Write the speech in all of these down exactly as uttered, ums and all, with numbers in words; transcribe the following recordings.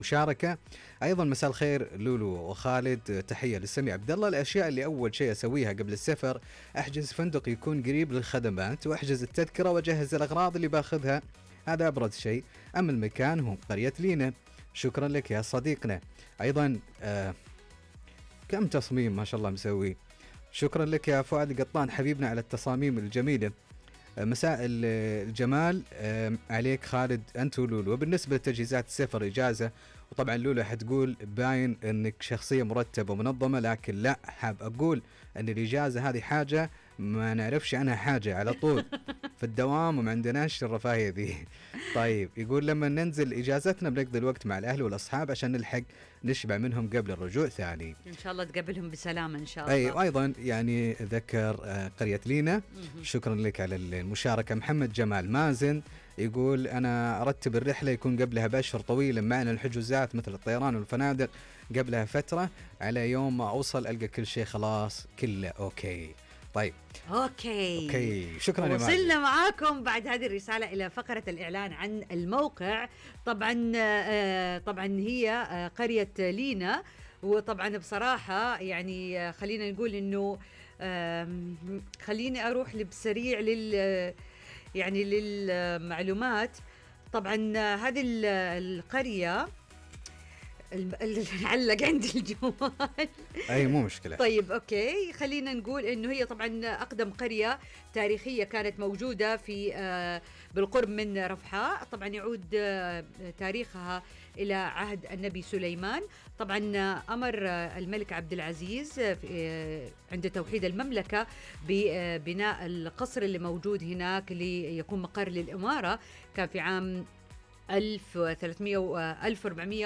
مشاركة. أيضا مساء الخير لولو وخالد، تحية للسمي عبد الله. الأشياء اللي أول شيء أسويها قبل السفر أحجز فندق يكون قريب للخدمات وأحجز التذكرة وأجهز الأغراض اللي باخذها، هذا أبرز شيء. أما المكان هو قرية لينا. شكرا لك يا صديقنا. أيضا آه كم تصميم ما شاء الله مسوي. شكرا لك يا فؤاد القطان حبيبنا على التصاميم الجميلة. مساء الجمال عليك خالد أنت ولولو. وبالنسبة لتجهيزات السفر إجازة، وطبعا لولو حتقول باين أنك شخصية مرتبة ومنظمة، لكن لا، حاب أقول أن الإجازة هذه حاجة ما نعرفش عنها حاجة على طول في الدوام وما عندناش الرفاهية ذي. طيب يقول لما ننزل إجازتنا بنقضي الوقت مع الأهل والأصحاب عشان نلحق نشبع منهم قبل الرجوع ثاني. إن شاء الله تقابلهم بسلامة إن شاء الله. أي وأيضا يعني ذكر قرية لينا. شكرا لك على المشاركة. محمد جمال مازن يقول أنا أرتب الرحلة يكون قبلها بأشهر طويلة، معنا الحجوزات مثل الطيران والفنادق قبلها فترة، على يوم ما أوصل ألقى كل شيء خلاص كله أوكي. طيب أوكي أوكي شكرا. وصلنا معاكم بعد هذه الرسالة إلى فقرة الإعلان عن الموقع. طبعا آه طبعا هي آه قرية لينا، وطبعا بصراحة يعني خلينا نقول إنه آه خليني أروح بسريع لل يعني للمعلومات. طبعا هذه القرية علق عندي الجوال. أي مو مشكلة. طيب أوكي خلينا نقول إنه هي طبعا أقدم قرية تاريخية كانت موجودة في آه بالقرب من رفحاء. طبعا يعود آه تاريخها إلى عهد النبي سليمان. طبعا آه أمر آه الملك عبد العزيز آه عند توحيد المملكة ببناء القصر اللي موجود هناك ليكون مقر للإمارة. كان في عام ألف وثلاثمية وألف وأربعمية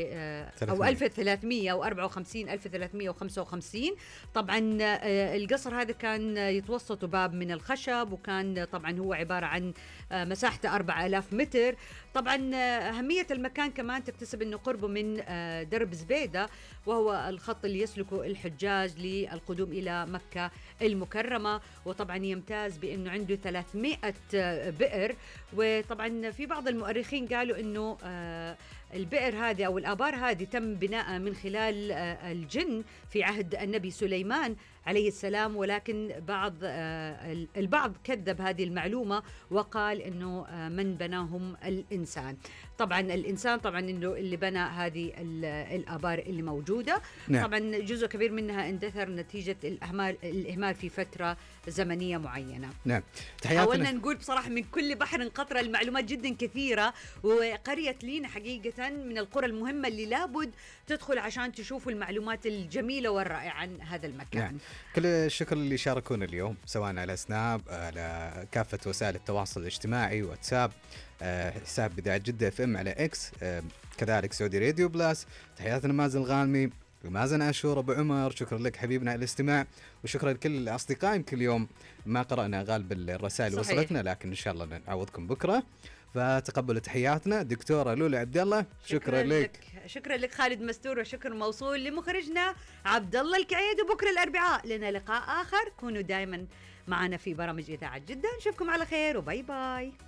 أو ألف وثلاثمية وأربعة وخمسين ألف وثلاثمية وخمسة وخمسين. طبعا القصر هذا كان يتوسط باب من الخشب، وكان طبعا هو عبارة عن مساحته أربعة آلاف متر. طبعا أهمية المكان كمان تكتسب أنه قربه من درب زبيدة، وهو الخط اللي يسلكه الحجاج للقدوم إلى مكة المكرمة. وطبعا يمتاز بأنه عنده ثلاثمائة بئر. وطبعا في بعض المؤرخين قالوا أنه آه البئر هذه أو الآبار هذه تم بناءها من خلال آه الجن في عهد النبي سليمان عليه السلام، ولكن بعض آه البعض كذب هذه المعلومة وقال أنه آه من بناهم الإنسان. طبعا الإنسان طبعا أنه اللي بنى هذه الآبار اللي موجودة. نعم. طبعا جزء كبير منها اندثر نتيجة الإهمال, الإهمال في فترة زمنية معينة. نعم. حاولنا نقول بصراحة من كل بحر قطرة، المعلومات جدا كثيرة. وقرية لينا حقيقة من القرى المهمة اللي لابد تدخل عشان تشوفوا المعلومات الجميلة والرائعة عن هذا المكان. نعم. كل الشكر اللي شاركونا اليوم سواء على سناب، على كافة وسائل التواصل الاجتماعي، واتساب، حساب إذاعة جدة اف ام على اكس، كذلك سعودي راديو بلاس. تحياتنا مازن الغانمي ومازن عاشور ابو عمر. شكرا لك حبيبنا على الاستماع، وشكرا لكل الاصدقاء. يمكن اليوم ما قرأنا غالب الرسائل وصلتنا، لكن ان شاء الله نعوضكم بكره. فتقبلوا تحياتنا دكتورة لولو عبد الله. شكرا, شكرا لك. لك شكرا لك خالد مستور، وشكر موصول لمخرجنا عبد الله الكعيد. وبكره الاربعاء لنا لقاء اخر. كونوا دائما معنا في برامج اذاعه جده. نشوفكم على خير وباي باي.